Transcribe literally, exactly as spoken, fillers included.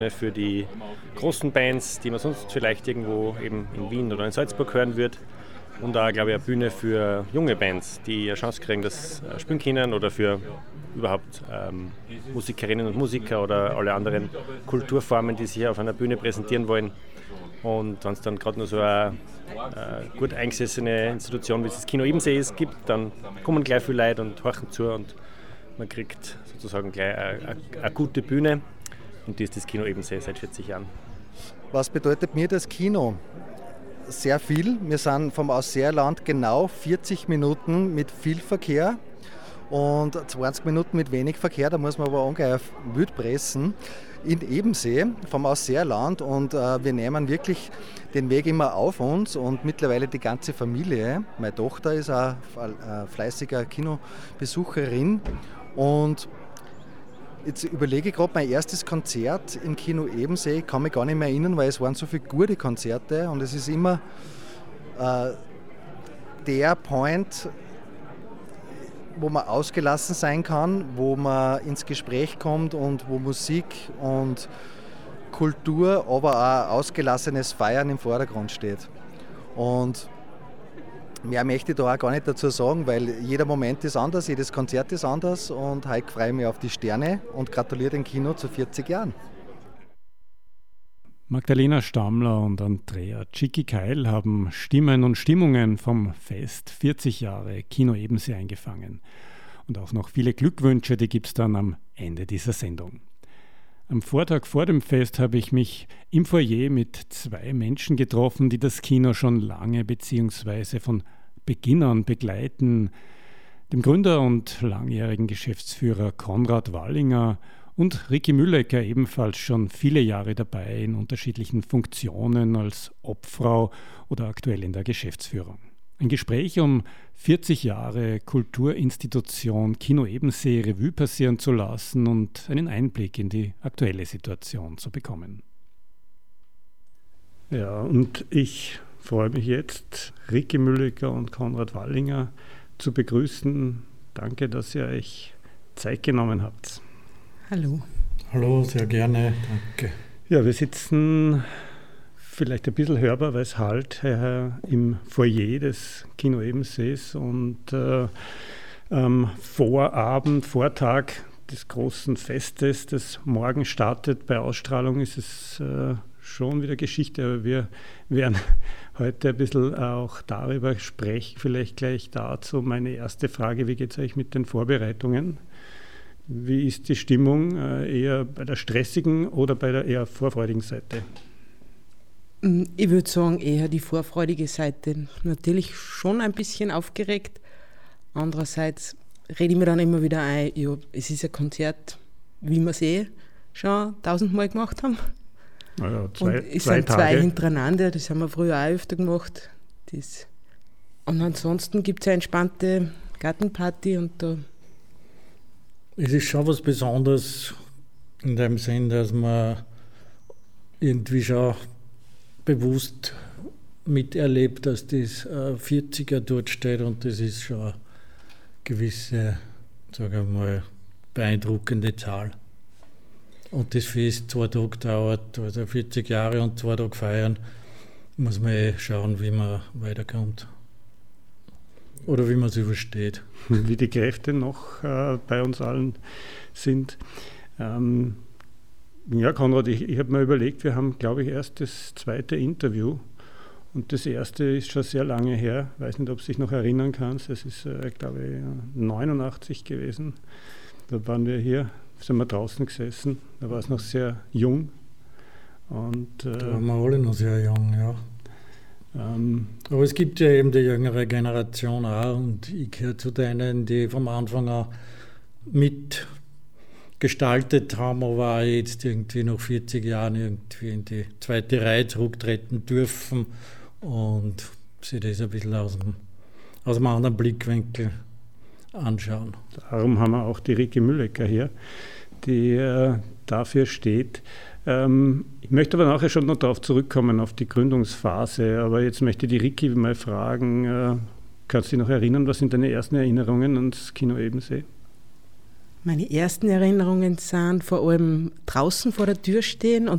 Für die großen Bands, die man sonst vielleicht irgendwo eben in Wien oder in Salzburg hören wird. Und da, glaube ich, eine Bühne für junge Bands, die eine Chance kriegen, das spielen können, oder für überhaupt ähm, Musikerinnen und Musiker oder alle anderen Kulturformen, die sich auf einer Bühne präsentieren wollen. Und wenn es dann gerade nur so eine, eine gut eingesessene Institution wie das Kino Ebensee ist, gibt, dann kommen gleich viele Leute und horchen zu und man kriegt sozusagen gleich eine, eine, eine gute Bühne. Und die ist das Kino Ebensee seit vierzig Jahren. Was bedeutet mir das Kino? Sehr viel. Wir sind vom Ausseerland genau vierzig Minuten mit viel Verkehr und zwanzig Minuten mit wenig Verkehr. Da muss man aber ungefähr wild pressen. In Ebensee vom Ausseerland, und äh, wir nehmen wirklich den Weg immer auf uns und mittlerweile die ganze Familie. Meine Tochter ist auch eine fleißige Kinobesucherin und jetzt überlege ich gerade mein erstes Konzert im Kino Ebensee. Ich kann mich gar nicht mehr erinnern, weil es waren so viele gute Konzerte und es ist immer äh, der Point, wo man ausgelassen sein kann, wo man ins Gespräch kommt und wo Musik und Kultur, aber auch ausgelassenes Feiern im Vordergrund steht. Und mehr möchte ich da auch gar nicht dazu sagen, weil jeder Moment ist anders, jedes Konzert ist anders, und heute freue ich mich auf die Sterne und gratuliere dem Kino zu vierzig Jahren. Magdalena Stammler und Andrea Tschicky-Keil haben Stimmen und Stimmungen vom Fest vierzig Jahre Kino Ebensee eingefangen. Und auch noch viele Glückwünsche, die gibt es dann am Ende dieser Sendung. Am Vortag vor dem Fest habe ich mich im Foyer mit zwei Menschen getroffen, die das Kino schon lange bzw. von Beginn an begleiten. Dem Gründer und langjährigen Geschäftsführer Konrad Wallinger und Ricky Müllecker, ebenfalls schon viele Jahre dabei in unterschiedlichen Funktionen als Obfrau oder aktuell in der Geschäftsführung. Ein Gespräch, um vierzig Jahre Kulturinstitution Kino Ebensee Revue passieren zu lassen und einen Einblick in die aktuelle Situation zu bekommen. Ja, und ich freue mich jetzt, Ricky Müllecker und Konrad Wallinger zu begrüßen. Danke, dass ihr euch Zeit genommen habt. Hallo. Hallo, sehr gerne, danke. Ja, wir sitzen vielleicht ein bisschen hörbar, weil es halt äh, im Foyer des Kino Ebensees und äh, am Vorabend, Vortag des großen Festes, das morgen startet. Bei Ausstrahlung ist es äh, schon wieder Geschichte, aber wir werden heute ein bisschen auch darüber sprechen. Vielleicht gleich dazu meine erste Frage: Wie geht es euch mit den Vorbereitungen? Wie ist die Stimmung, äh, eher bei der stressigen oder bei der eher vorfreudigen Seite? Ich würde sagen, eher die vorfreudige Seite. Natürlich schon ein bisschen aufgeregt. Andererseits rede ich mir dann immer wieder ein, ja, es ist ein Konzert, wie wir es eh schon tausendmal gemacht haben. Naja, zwei, und es zwei sind Tage. zwei hintereinander, das haben wir früher auch öfter gemacht. Das. Und ansonsten gibt es eine entspannte Gartenparty und da. Es ist schon was Besonderes in dem Sinn, dass man irgendwie schon bewusst miterlebt, dass das vierziger dort steht, und das ist schon eine gewisse, sagen wir mal, beeindruckende Zahl. Und das Fest zwei Tage dauert, also vierzig Jahre und zwei Tage feiern, muss man eh schauen, wie man weiterkommt. Oder wie man es übersteht. Wie die Kräfte noch äh, bei uns allen sind. Ähm, ja, Konrad, ich, ich habe mir überlegt, wir haben, glaube ich, erst das zweite Interview. Und das erste ist schon sehr lange her. Ich weiß nicht, ob du dich noch erinnern kannst. Das ist, äh, glaube ich, neunundachtzig gewesen. Da waren wir hier, sind wir draußen gesessen. Da war es noch sehr jung. Und, äh, da waren wir alle noch sehr jung, ja. Ähm, Aber es gibt ja eben die jüngere Generation auch, und ich gehöre zu denen, die vom Anfang an mitgestaltet haben, aber auch jetzt irgendwie nach vierzig Jahren irgendwie in die zweite Reihe zurücktreten dürfen und sich das ein bisschen aus dem, aus einem anderen Blickwinkel anschauen. Darum haben wir auch die Ricky Müllecker hier, die äh, dafür steht. Ähm, ich möchte aber nachher schon noch darauf zurückkommen, auf die Gründungsphase. Aber jetzt möchte ich die Ricky mal fragen, äh, kannst du dich noch erinnern, was sind deine ersten Erinnerungen ans Kino Ebensee? Meine ersten Erinnerungen sind vor allem draußen vor der Tür stehen und